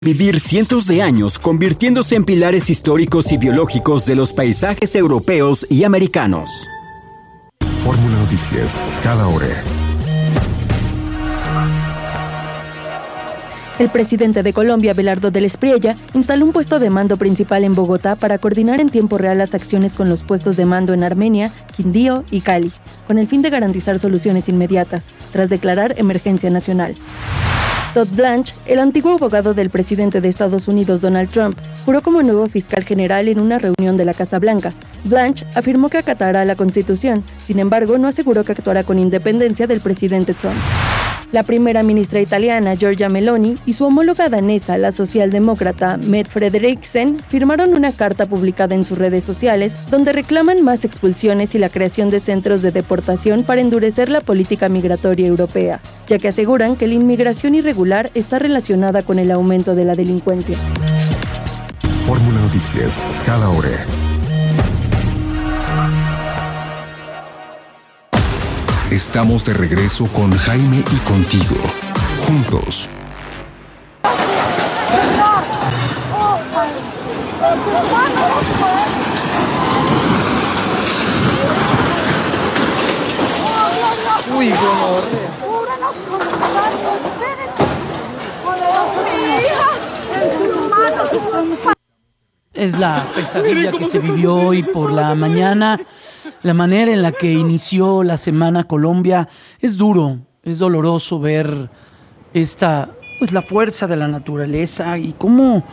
Vivir cientos de años convirtiéndose en pilares históricos y biológicos de los paisajes europeos y americanos. Fórmula Noticias, cada hora. El presidente de Colombia, Abelardo del Espriella, instaló un puesto de mando principal en Bogotá para coordinar en tiempo real las acciones con los puestos de mando en Armenia, Quindío y Cali, con el fin de garantizar soluciones inmediatas, tras declarar emergencia nacional. Todd Blanche, el antiguo abogado del presidente de Estados Unidos Donald Trump, juró como nuevo fiscal general en una reunión de la Casa Blanca. Blanche afirmó que acatará la Constitución, sin embargo no aseguró que actuará con independencia del presidente Trump. La primera ministra italiana, Giorgia Meloni, y su homóloga danesa, la socialdemócrata Mette Frederiksen, firmaron una carta publicada en sus redes sociales donde reclaman más expulsiones y la creación de centros de deportación para endurecer la política migratoria europea, ya que aseguran que la inmigración irregular está relacionada con el aumento de la delincuencia. Fórmula Noticias, cada hora. Estamos de regreso con Jaime y contigo, juntos. Uy, Es la pesadilla que se vivió hoy por la mañana. La manera en la que inició la semana Colombia es duro, es doloroso ver la fuerza de la naturaleza y cómo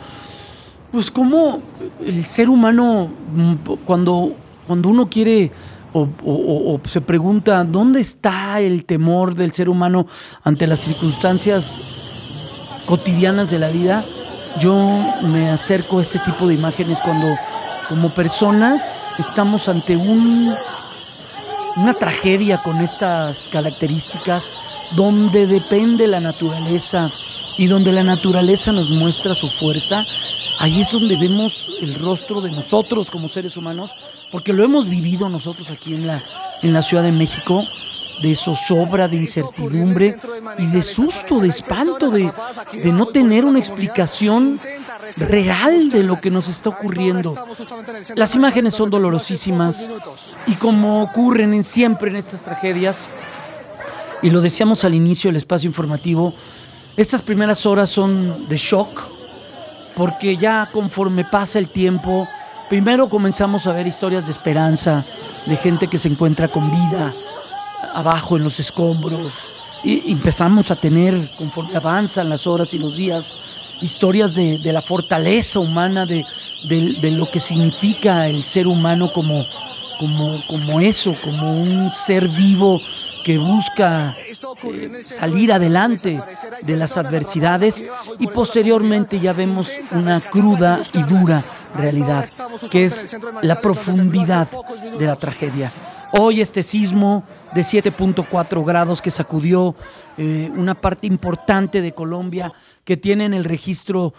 el ser humano cuando uno quiere o se pregunta ¿dónde está el temor del ser humano ante las circunstancias cotidianas de la vida? Yo me acerco a este tipo de imágenes cuando como personas estamos ante una tragedia con estas características donde depende la naturaleza y donde la naturaleza nos muestra su fuerza. Ahí es donde vemos el rostro de nosotros como seres humanos, porque lo hemos vivido nosotros aquí en la Ciudad de México, de zozobra, de incertidumbre y de susto, de espanto, de no tener una explicación real de lo que nos está ocurriendo. Las imágenes son dolorosísimas y como ocurren siempre en estas tragedias, y lo decíamos al inicio del espacio informativo, estas primeras horas son de shock, porque ya conforme pasa el tiempo, primero comenzamos a ver historias de esperanza, de gente que se encuentra con vida abajo en los escombros, y empezamos a tener, conforme avanzan las horas y los días, historias de la fortaleza humana, de lo que significa el ser humano como eso, como un ser vivo que busca salir adelante de las adversidades, y posteriormente ya vemos una cruda y dura realidad, que es la profundidad de la tragedia. Hoy este sismo de 7.4 grados que sacudió una parte importante de Colombia, que tiene en el registro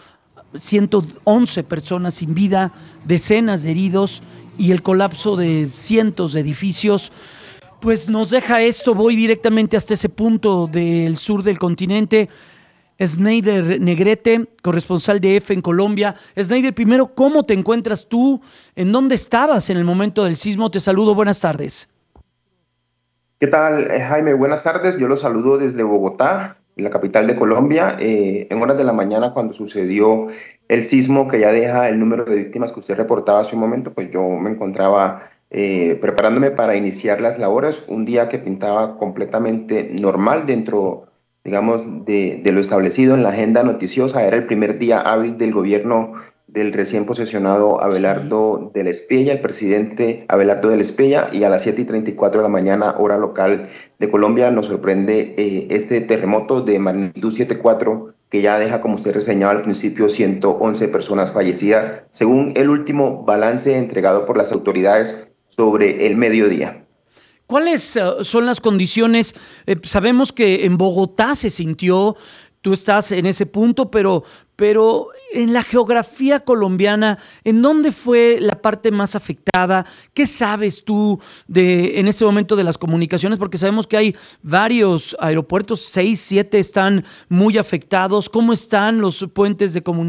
111 personas sin vida, decenas de heridos y el colapso de cientos de edificios, pues nos deja esto. Voy directamente hasta ese punto del sur del continente. Snyder Negrete, corresponsal de EFE en Colombia. Snyder, primero, ¿cómo te encuentras tú? ¿En dónde estabas en el momento del sismo? Te saludo, buenas tardes. ¿Qué tal, Jaime? Buenas tardes. Yo los saludo desde Bogotá, la capital de Colombia, en horas de la mañana cuando sucedió el sismo que ya deja el número de víctimas que usted reportaba hace un momento. Pues yo me encontraba preparándome para iniciar las labores, un día que pintaba completamente normal dentro, digamos, de lo establecido en la agenda noticiosa. Era el primer día hábil del gobierno del recién posesionado Abelardo del Espriella, el presidente Abelardo del Espriella, y a las 7:34 de la mañana, hora local de Colombia, nos sorprende este terremoto de magnitud 7.4 que ya deja, como usted reseñaba al principio, 111 personas fallecidas, según el último balance entregado por las autoridades sobre el mediodía. ¿Cuáles son las condiciones? Sabemos que en Bogotá se sintió tú estás en ese punto, pero en la geografía colombiana, ¿en dónde fue la parte más afectada? ¿Qué sabes tú en este momento de las comunicaciones? Porque sabemos que hay varios aeropuertos, 6, 7 están muy afectados. ¿Cómo están los puentes de comunicación